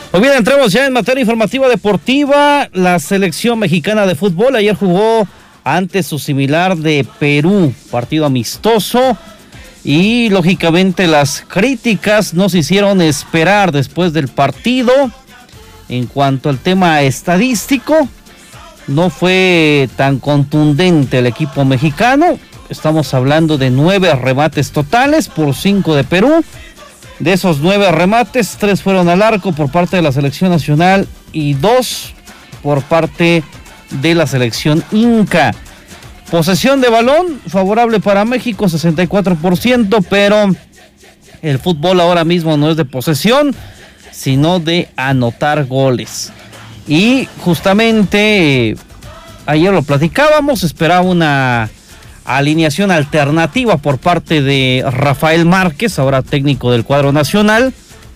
Muy bien, entremos ya en materia informativa deportiva. La selección mexicana de fútbol ayer jugó ante su similar de Perú, partido amistoso, y lógicamente las críticas no se hicieron esperar después del partido. En cuanto al tema estadístico, no fue tan contundente el equipo mexicano. Estamos hablando de 9 remates totales por 5 de Perú. De esos 9 remates, 3 fueron al arco por parte de la selección nacional y 2 por parte de la selección inca. Posesión de balón favorable para México, 64%, pero el fútbol ahora mismo no es de posesión, sino de anotar goles. Y justamente ayer lo platicábamos, esperaba una alineación alternativa por parte de Rafael Márquez, ahora técnico del cuadro nacional.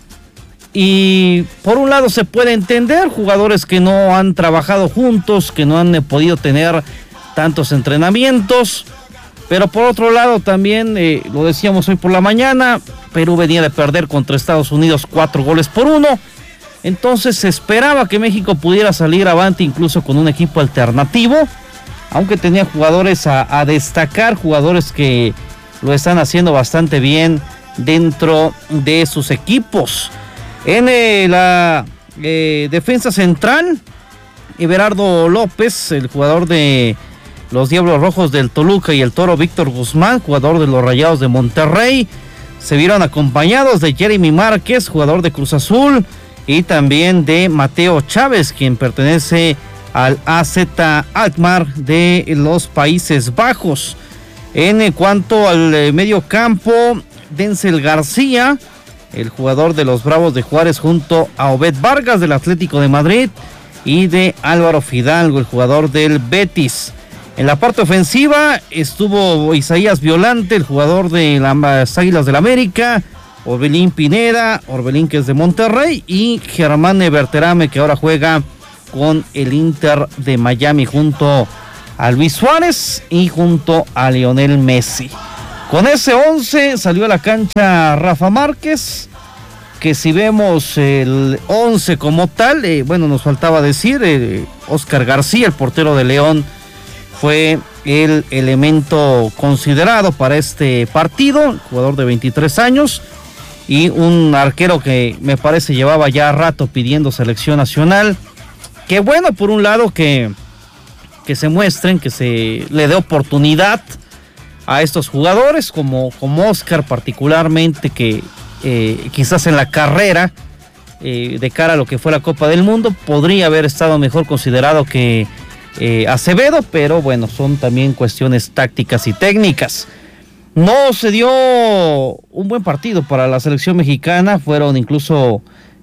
Y por un lado se puede entender, jugadores que no han trabajado juntos, que no han podido tener tantos entrenamientos, pero por otro lado también, lo decíamos hoy por la mañana, Perú venía de perder contra Estados Unidos 4-1, entonces se esperaba que México pudiera salir avante incluso con un equipo alternativo, aunque tenía jugadores a destacar, jugadores que lo están haciendo bastante bien dentro de sus equipos. En la defensa central, Everardo López, el jugador de los Diablos Rojos del Toluca, y el Toro Víctor Guzmán, jugador de los Rayados de Monterrey, se vieron acompañados de Jeremy Márquez, jugador de Cruz Azul, y también de Mateo Chávez, quien pertenece al AZ Alkmaar de los Países Bajos. En cuanto al medio campo, Denzel García, el jugador de los Bravos de Juárez, junto a Obed Vargas del Atlético de Madrid, y de Álvaro Fidalgo, el jugador del Betis. En la parte ofensiva estuvo Isaías Violante, el jugador de las Águilas del América, Orbelín Pineda, Orbelín, que es de Monterrey, y Germán Berterame, que ahora juega con el Inter de Miami junto a Luis Suárez y junto a Lionel Messi. Con ese 11 salió a la cancha Rafa Márquez, que si vemos el 11 como tal, nos faltaba decir, Oscar García, el portero de León, fue el elemento considerado para este partido, jugador de 23 años, y un arquero que me parece llevaba ya rato pidiendo selección nacional. Que bueno, por un lado que se muestren, que se le dé oportunidad a estos jugadores, como Oscar particularmente, que quizás en la carrera, de cara a lo que fue la Copa del Mundo, podría haber estado mejor considerado que Acevedo, pero bueno, son también cuestiones tácticas y técnicas. No se dio un buen partido para la selección mexicana, fueron incluso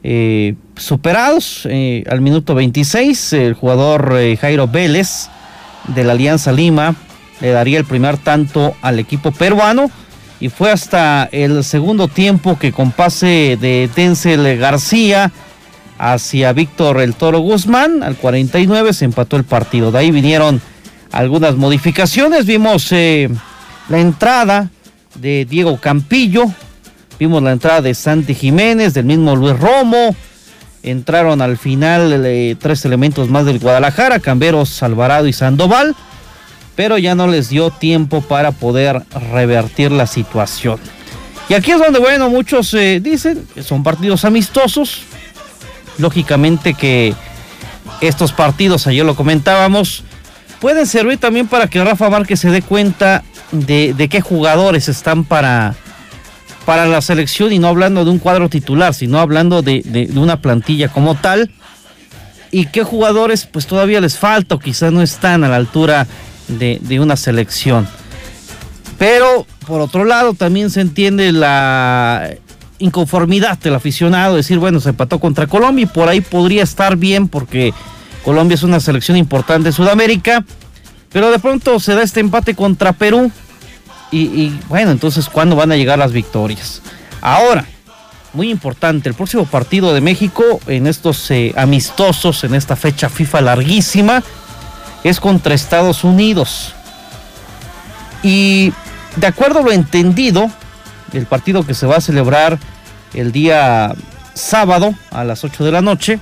superados al minuto 26, el jugador Jairo Vélez de la Alianza Lima le daría el primer tanto al equipo peruano, y fue hasta el segundo tiempo que, con pase de Denzel García hacia Víctor el Toro Guzmán, al 49 se empató el partido. De ahí vinieron algunas modificaciones, vimos la entrada de Diego Campillo, vimos la entrada de Santi Jiménez, del mismo Luis Romo, entraron al final 3 elementos más del Guadalajara, Camberos, Alvarado y Sandoval, pero ya no les dio tiempo para poder revertir la situación. Y aquí es donde, muchos dicen que son partidos amistosos. Lógicamente que estos partidos, ayer lo comentábamos, pueden servir también para que Rafa Márquez se dé cuenta de qué jugadores están para la selección, y no hablando de un cuadro titular, sino hablando de una plantilla como tal, y qué jugadores pues todavía les falta o quizás no están a la altura de una selección. Pero por otro lado también se entiende la inconformidad del aficionado, decir, se empató contra Colombia y por ahí podría estar bien porque Colombia es una selección importante en Sudamérica, pero de pronto se da este empate contra Perú y entonces ¿cuándo van a llegar las victorias? Ahora, muy importante, el próximo partido de México en estos amistosos, en esta fecha FIFA larguísima, es contra Estados Unidos. Y de acuerdo a lo entendido, el partido que se va a celebrar el día sábado a las 8 de la noche.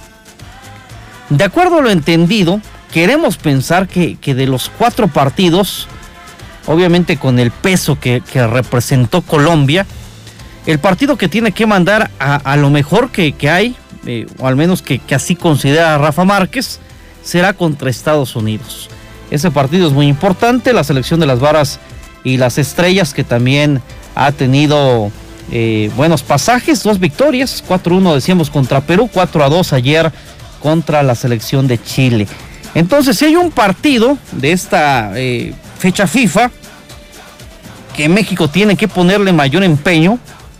De acuerdo a lo entendido, queremos pensar que de los 4 partidos, obviamente con el peso que representó Colombia, el partido que tiene que mandar a lo mejor que hay, o al menos que así considera Rafa Márquez, será contra Estados Unidos. Ese partido es muy importante, la selección de las varas y las estrellas, que también ha tenido buenos pasajes, 2 victorias, 4-1 decíamos contra Perú, 4-2 ayer contra la selección de Chile. Entonces, si hay un partido de esta fecha FIFA que México tiene que ponerle mayor empeño,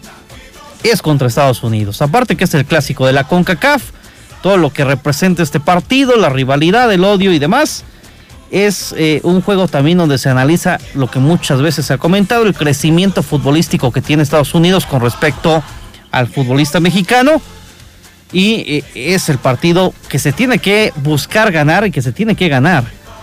es contra Estados Unidos. Aparte que es el clásico de la CONCACAF, todo lo que representa este partido, la rivalidad, el odio y demás, es un juego también donde se analiza lo que muchas veces se ha comentado, el crecimiento futbolístico que tiene Estados Unidos con respecto al futbolista mexicano, y es el partido que se tiene que buscar ganar y que se tiene que ganar,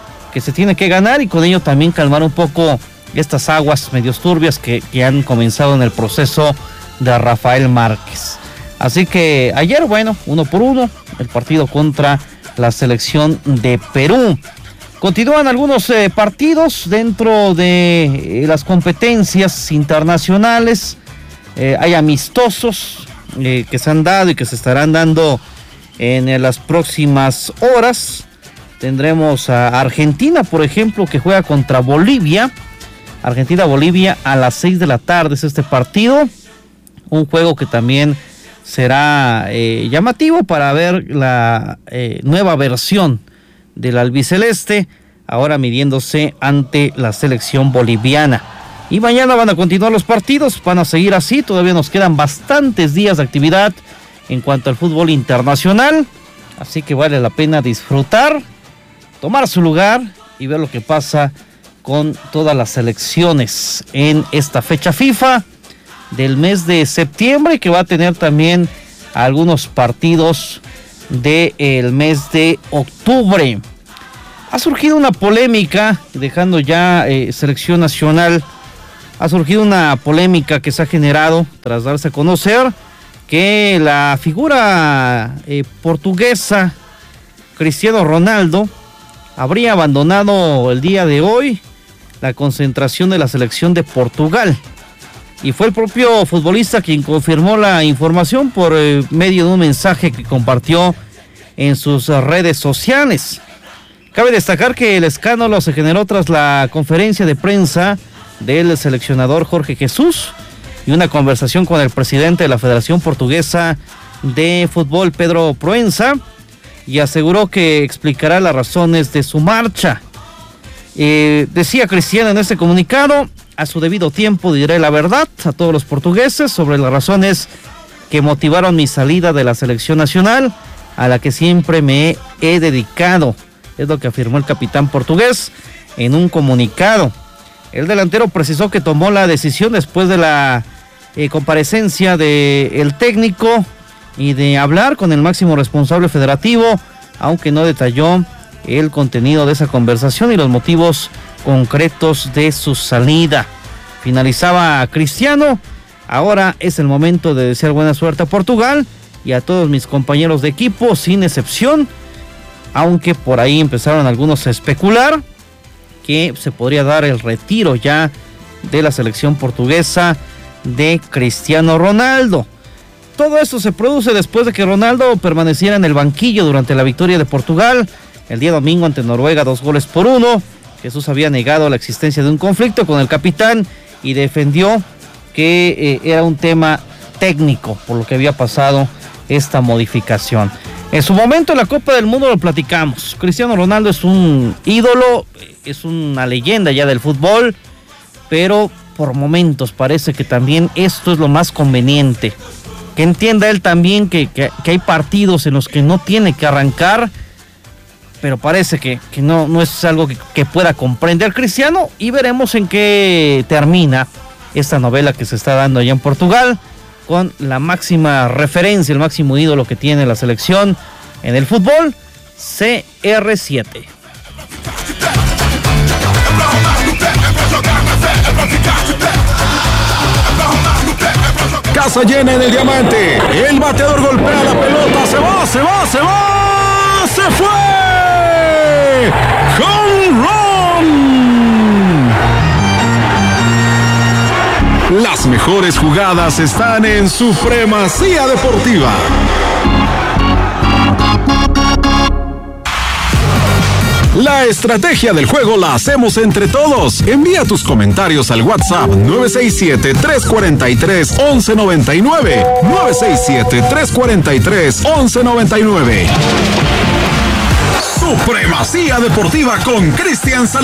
y con ello también calmar un poco estas aguas medios turbias que han comenzado en el proceso de Rafael Márquez. Así que ayer, 1-1 el partido contra la selección de Perú. Continúan algunos partidos dentro de las competencias internacionales. Hay amistosos que se han dado y que se estarán dando en las próximas horas. Tendremos a Argentina, por ejemplo, que juega contra Bolivia. Argentina-Bolivia a las 6 de la tarde es este partido. Un juego que también será llamativo para ver la nueva versión del albiceleste, ahora midiéndose ante la selección boliviana. Y mañana van a continuar los partidos, van a seguir así, todavía nos quedan bastantes días de actividad en cuanto al fútbol internacional, así que vale la pena disfrutar, tomar su lugar y ver lo que pasa con todas las selecciones en esta fecha FIFA del mes de septiembre, que va a tener también algunos partidos del mes de octubre. Ha surgido una polémica, dejando ya selección nacional, ha surgido una polémica que se ha generado tras darse a conocer que la figura portuguesa Cristiano Ronaldo habría abandonado el día de hoy la concentración de la selección de Portugal. Y fue el propio futbolista quien confirmó la información por medio de un mensaje que compartió en sus redes sociales. Cabe destacar que el escándalo se generó tras la conferencia de prensa del seleccionador Jorge Jesús y una conversación con el presidente de la Federación Portuguesa de Fútbol, Pedro Proença, y aseguró que explicará las razones de su marcha. Decía Cristiano en este comunicado: a su debido tiempo diré la verdad a todos los portugueses sobre las razones que motivaron mi salida de la selección nacional, a la que siempre me he dedicado. Es lo que afirmó el capitán portugués en un comunicado. El delantero precisó que tomó la decisión después de la comparecencia del técnico y de hablar con el máximo responsable federativo, aunque no detalló el contenido de esa conversación y los motivos concretos de su salida. Finalizaba Cristiano: ahora es el momento de desear buena suerte a Portugal y a todos mis compañeros de equipo, sin excepción, aunque por ahí empezaron algunos a especular que se podría dar el retiro ya de la selección portuguesa de Cristiano Ronaldo. Todo esto se produce después de que Ronaldo permaneciera en el banquillo durante la victoria de Portugal el día domingo ante Noruega, 2-1. Jesús había negado la existencia de un conflicto con el capitán y defendió que era un tema técnico por lo que había pasado esta modificación. En su momento en la Copa del Mundo lo platicamos. Cristiano Ronaldo es un ídolo, es una leyenda ya del fútbol, pero por momentos parece que también esto es lo más conveniente. Que entienda él también que hay partidos en los que no tiene que arrancar, pero parece que no es algo que pueda comprender Cristiano, y veremos en qué termina esta novela que se está dando allá en Portugal, con la máxima referencia, el máximo ídolo que tiene la selección en el fútbol, CR7. casa llena en el Diamante. El bateador golpea la pelota, se va, se fue. ¡Home run! Las mejores jugadas están en Supremacía Deportiva. La estrategia del juego la hacemos entre todos. Envía tus comentarios al WhatsApp 967-343-1199. 967-343-1199. Supremacía Deportiva con Cristian Salazar.